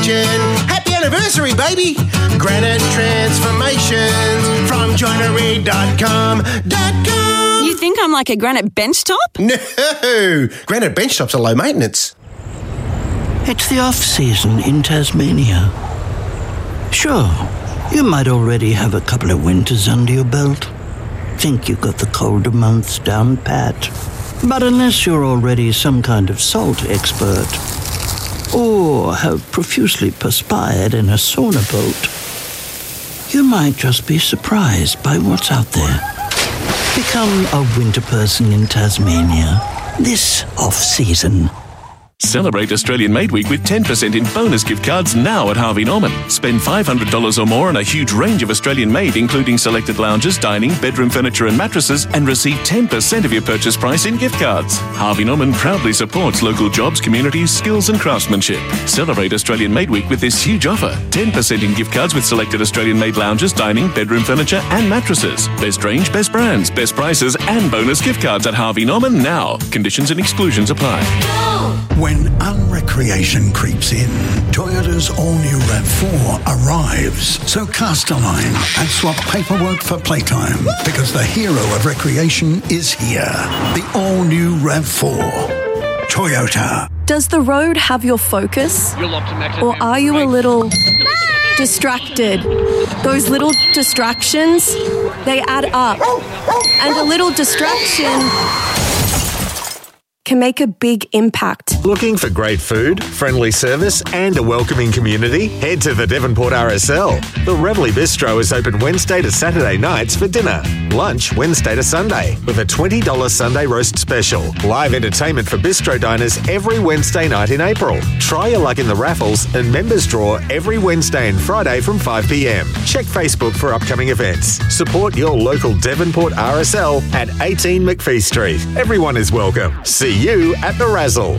transformation. Happy anniversary, baby! Granite Transformations from joinery.com.com. You think I'm like a granite bench top? No! Granite bench tops are low maintenance. It's the off-season in Tasmania. Sure, you might already have a couple of winters under your belt. Think you've got the colder months down pat. But unless you're already some kind of salt expert, or have profusely perspired in a sauna boat, you might just be surprised by what's out there. Become a winter person in Tasmania this off-season. Celebrate Australian Made Week with 10% in bonus gift cards now at Harvey Norman. Spend $500 or more on a huge range of Australian made, including selected lounges, dining, bedroom furniture and mattresses, and receive 10% of your purchase price in gift cards. Harvey Norman proudly supports local jobs, communities, skills and craftsmanship. Celebrate Australian Made Week with this huge offer. 10% in gift cards with selected Australian made lounges, dining, bedroom furniture and mattresses. Best range, best brands, best prices and bonus gift cards at Harvey Norman now. Conditions and exclusions apply. When unrecreation creeps in, Toyota's all-new RAV4 arrives. So cast a line and swap paperwork for playtime, because the hero of recreation is here. The all-new RAV4. Toyota. Does the road have your focus? Or are you a little distracted? Those little distractions, they add up. And a little distraction can make a big impact. Looking for great food, friendly service and a welcoming community? Head to the Devonport RSL. The Reveley Bistro is open Wednesday to Saturday nights for dinner. Lunch Wednesday to Sunday with a $20 Sunday roast special. Live entertainment for bistro diners every Wednesday night in April. Try your luck in the raffles and members draw every Wednesday and Friday from 5 p.m. Check Facebook for upcoming events. Support your local Devonport RSL at 18 McPhee Street. Everyone is welcome. See you at the Razzle.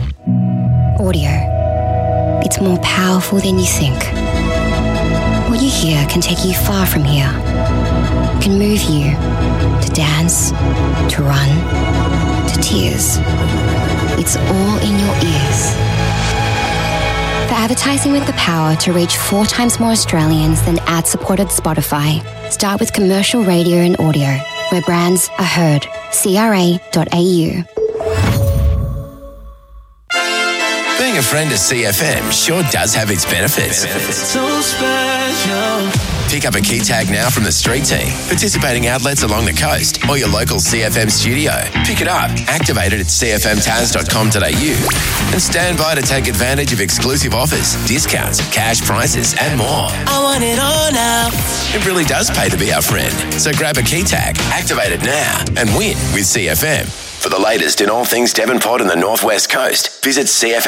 Audio. It's more powerful than you think. What you hear can take you far from here. It can move you to dance, to run, to tears. It's all in your ears. For advertising with the power to reach 4 times more Australians than ad-supported Spotify, start with commercial radio and audio, where brands are heard. CRA.au. Being a friend of CFM sure does have its benefits. So special. Pick up a key tag now from the street team, participating outlets along the coast, or your local CFM studio. Pick it up, activate it at cfmtaz.com.au, and stand by to take advantage of exclusive offers, discounts, cash prizes, and more. I want it all now. It really does pay to be our friend. So grab a key tag, activate it now, and win with CFM. For the latest in all things Devonport and the North West Coast, visit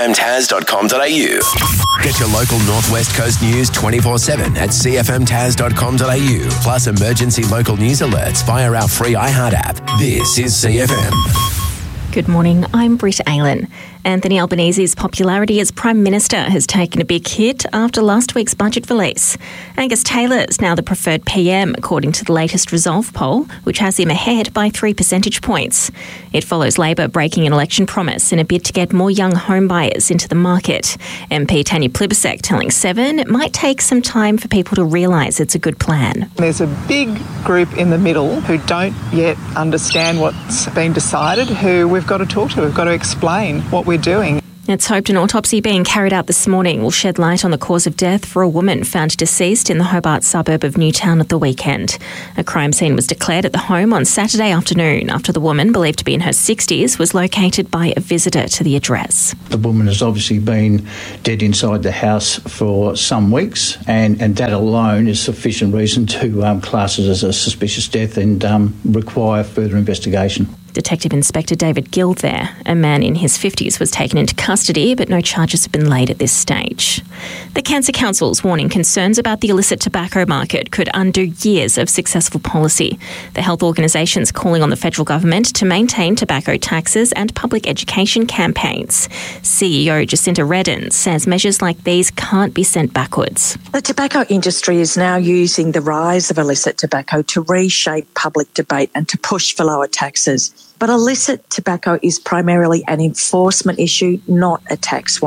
cfmtaz.com.au. Get your local North West Coast news 24/7 at cfmtaz.com.au, plus emergency local news alerts via our free iHeart app. This is CFM. Good morning, I'm Britt Aylen. Anthony Albanese's popularity as Prime Minister has taken a big hit after last week's budget release. Angus Taylor is now the preferred PM, according to the latest Resolve poll, which has him ahead by 3 percentage points. It follows Labor breaking an election promise in a bid to get more young home buyers into the market. MP Tanya Plibersek telling Seven it might take some time for people to realise it's a good plan. There's a big group in the middle who don't yet understand what's been decided, who we've got to talk to. We've got to explain what we're doing. It's hoped an autopsy being carried out this morning will shed light on the cause of death for a woman found deceased in the Hobart suburb of Newtown at the weekend. A crime scene was declared at the home on Saturday afternoon after the woman, believed to be in her 60s, was located by a visitor to the address. The woman has obviously been dead inside the house for some weeks, and that alone is sufficient reason to class it as a suspicious death and require further investigation. Detective Inspector David Gill there, a man in his 50s, was taken into custody, but no charges have been laid at this stage. The Cancer Council's warning concerns about the illicit tobacco market could undo years of successful policy. The health organisation's calling on the federal government to maintain tobacco taxes and public education campaigns. CEO Jacinta Redden says measures like these can't be sent backwards. The tobacco industry is now using the rise of illicit tobacco to reshape public debate and to push for lower taxes. But illicit tobacco is primarily an enforcement issue, not a tax one.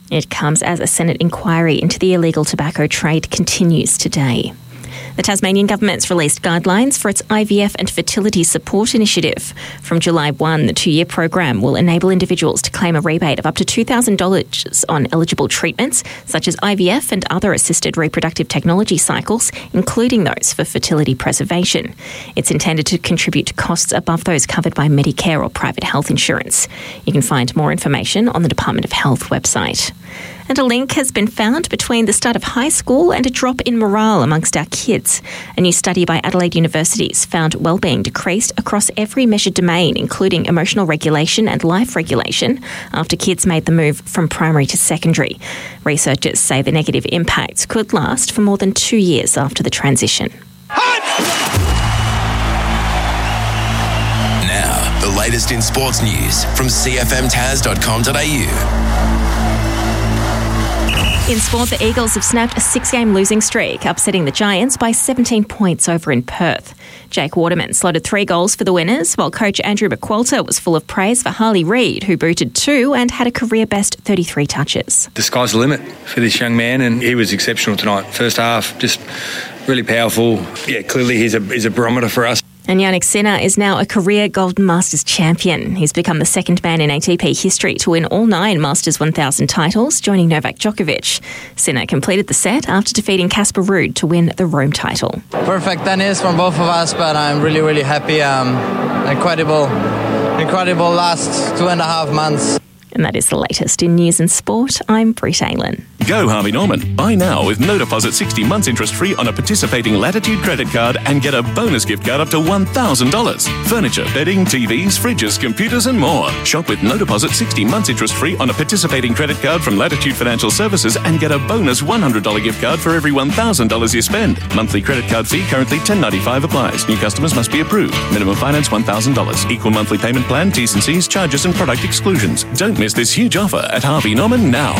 It comes as a Senate inquiry into the illegal tobacco trade continues today. The Tasmanian government's released guidelines for its IVF and fertility support initiative. From July 1, the 2-year program will enable individuals to claim a rebate of up to $2,000 on eligible treatments, such as IVF and other assisted reproductive technology cycles, including those for fertility preservation. It's intended to contribute to costs above those covered by Medicare or private health insurance. You can find more information on the Department of Health website. And a link has been found between the start of high school and a drop in morale amongst our kids. A new study by Adelaide University's found wellbeing decreased across every measured domain, including emotional regulation and life regulation, after kids made the move from primary to secondary. Researchers say the negative impacts could last for more than 2 years after the transition. Now, the latest in sports news from cfmtaz.com.au. In sport, the Eagles have snapped a 6-game losing streak, upsetting the Giants by 17 points over in Perth. Jake Waterman slotted 3 goals for the winners, while coach Andrew McQualter was full of praise for Harley Reid, who booted 2 and had a career-best 33 touches. The sky's the limit for this young man, and he was exceptional tonight. First half, just really powerful. Yeah, clearly he's a barometer for us. And Jannik Sinner is now a career Golden Masters champion. He's become the second man in ATP history to win all 9 Masters 1000 titles, joining Novak Djokovic. Sinner completed the set after defeating Casper Ruud to win the Rome title. Perfect tennis from both of us, but I'm really, really happy. Incredible last 2.5 months. And that is the latest in news and sport. I'm Brit Aylin. Go Harvey Norman. Buy now with no deposit 60 months interest free on a participating Latitude credit card and get a bonus gift card up to $1,000. Furniture, bedding, TVs, fridges, computers and more. Shop with no deposit 60 months interest free on a participating credit card from Latitude Financial Services and get a bonus $100 gift card for every $1,000 you spend. Monthly credit card fee currently $10.95 applies. New customers must be approved. Minimum finance $1,000. Equal monthly payment plan, T's and C's, charges and product exclusions. Don't miss this huge offer at Harvey Norman now.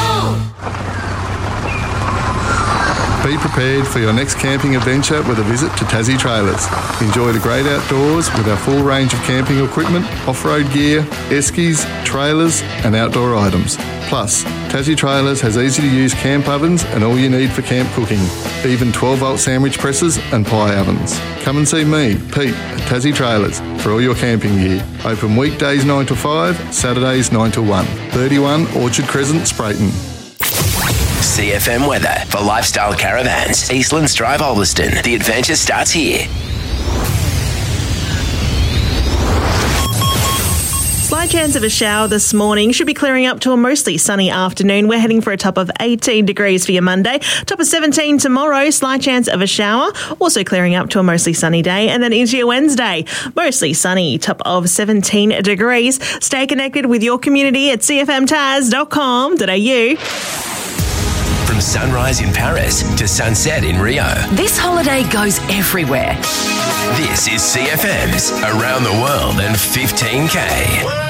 Be prepared for your next camping adventure with a visit to Tassie Trailers. Enjoy the great outdoors with our full range of camping equipment, off-road gear, eskies, trailers and outdoor items. Plus, Tassie Trailers has easy-to-use camp ovens and all you need for camp cooking, even 12-volt sandwich presses and pie ovens. Come and see me, Pete, at Tassie Trailers for all your camping gear. Open weekdays 9 to 5, Saturdays 9 to 1. 31 Orchard Crescent, Sprayton. CFM weather for Lifestyle Caravans. Eastlands Drive, Ulverston. The adventure starts here. Slight chance of a shower this morning. Should be clearing up to a mostly sunny afternoon. We're heading for a top of 18 degrees for your Monday. Top of 17 tomorrow. Slight chance of a shower. Also clearing up to a mostly sunny day. And then into your Wednesday. Mostly sunny. Top of 17 degrees. Stay connected with your community at cfmtaz.com.au. From sunrise in Paris to sunset in Rio. This holiday goes everywhere. This is CFM's Around the World in 15K.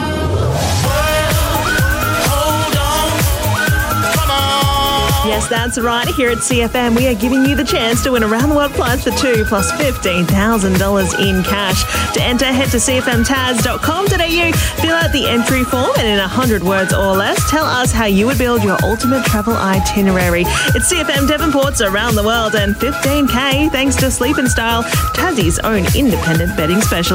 Yes, that's right. Here at CFM, we are giving you the chance to win around-the-world flights for 2 plus $15,000 in cash. To enter, head to cfmtaz.com.au, fill out the entry form, and in 100 words or less, tell us how you would build your ultimate travel itinerary. It's CFM Devonport's Around the World and 15K, thanks to Sleep and Style, Tassie's own independent betting specialist.